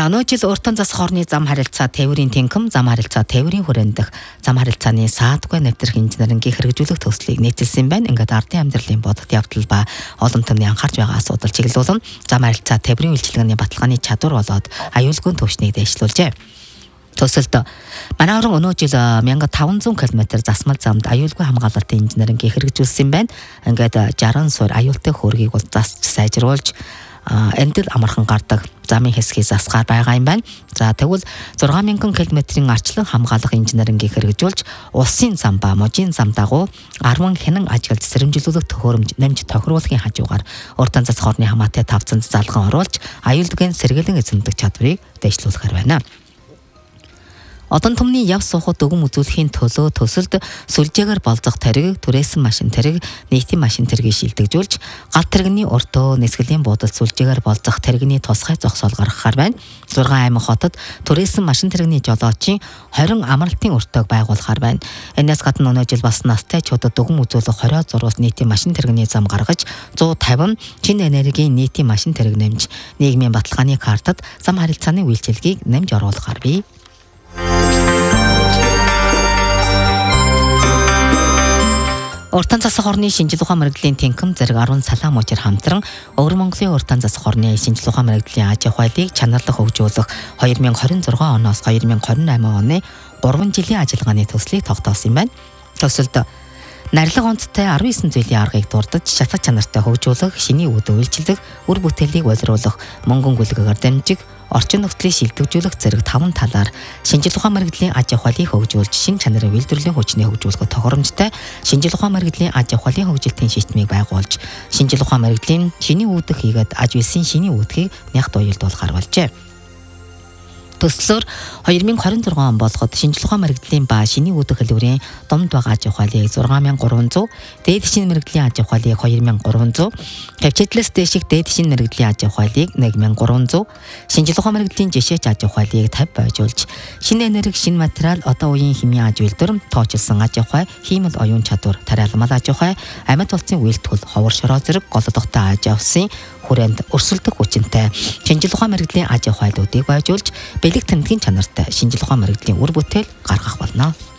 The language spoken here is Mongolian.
За өнөө жил уртан засах орны зам харилцаа тээврийн тэнхэм, зам харилцаа тээврийн хүрээнд дэх зам харилцааны саадгүй нэвтрэх инженерингийн хэрэгжүүлэх төслийг нийцэлсэн байна. Ингээд ардын амьдралын бодит явдал ба олон түмний анхаарч байгаа асуудал чиглүүлэн зам харилцаа тээврийн үйлчилгээний баталгааны чадвар болоод аюулгүй төвшнийг дэвшлүүлжээ. Төсөлд манай орон өнөө жил 1500 км засмал замд аюулгүй хамгаалалтын инженерингийн хэрэгжүүлсэн байна. Ингээд 60 суур аюултай хөөргийг бол засч сайжруулж эндэл амархан гардаг замын хэсгийг засгаар байгаа юм байна. За тэгвэл 6000 км-ийн арчлан хамгаалах инженерингийг хэрэгжүүлж улсын зам ба можийн зам дагуу 10 хянан ажиглаж сэрэмжлүүлэх төхөөрөмж нэмж тохируулахын хажуугаар уртан засах орны хамаатай тавцанд залган оруулж аюулгүйн сэргэлэн эзэмдэх чадварыг дэвшлүүлэхээр байна. Одон түмний яв суухад өгөн үзүүлэхийн төлөө төсөлд сүлжээгээр болзох тэрэг, түрээсэн машин тэрэг, нийтийн машин тэргийг шилдэгжүүлж, галт тэрэгний уртөө нэсгэлийн буудалд сүлжээгээр болзох тэрэгний тусгай зогсоол гаргахаар байна. 6 аймаг хотод түрээсэн машин тэрэгний жолоочийн 20 амралтын уртааг байгуулахаар байна. Энэс гадна өнөө жил бас настайчуудад өгөн үзүүлэх 20 зурвас нийтийн машин тэрэгний зам гаргаж, 150 шинэ энергийн нийтийн машин тэрэг нэмж, нийгмийн баталгааны картад зам харилцааны үйлчилгээг нэмж оруулахаар бий. Уртан засах орны шинжил ухаан мэргэжлийн тэнхэм зэрэг 10 салаам учир хамтран Өвөр Монголын уртан засах орны шинжил ухаан мэргэжлийн аж ахуйлыг чанарлах хөгжүүлэх 2026 оноос 2028 оны 3 жилийн ажиллагааны төслийг тогтоосон юм байна. Төсөлд нарилга онцтой 19 зүйлийн аргыг дурдж шатах чанартай хөгжүүлэх, шиний үд үйлчлэх, үр бүтээлийг боловсруулах, мөнгөн гүйлгээр дамжих, орчин нөхцөлийг шилдэгжүүлэх зэрэг 5 талаар шинжил ухаан мэргэжлийн аж ахуйлыг хөгжүүлж, шин чанарын үйлдвэрлэлийн хүчнийг хөгжүүлэх тохиромжтой шинжил ухаан мэргэжлийн аж ахуйлын хөгжилтийн системийг байгуулж, шинжил ухаан мэргэжлийн шиний үүдэх хийгээд аж үйлсийн шиний үүдхийг нягт уялдуулахар болжээ. Төслөөр 2026 он болгоод шинжил ухаан мэргэжлийн ба шиний үүдэх хэлбэрийн домд байгаа аж ахуйлыг 6300, дээд шинэ мэргэжлийн аж ахуйлыг 2300, хавчидлаас дээших дээд шинэ мэргэжлийн аж ахуйлыг 1300, шинжил ухаан мэргэжлийн жишээч аж ахуйлыг 50 бойжуулж, шинэ энерги, шинэ материал, одоо үеийн химийн аж үйлдвэр, тооцолсон аж ахуй, хиймэл оюун чадвар, тариалмал аж ахуй, амьд улсын үйлдвэрлэл, ховор шороо зэрэг голлодогтой аж авсан хүрээнд өрсөлдөх хүчинтэй шинжил ухаан мэргэжлийн аж ахуйлуудыг бойжуулж, бэлэг тэмдгийн чанартай шинжил ухаан мэргэжлийн үр бүтээл гаргах болно.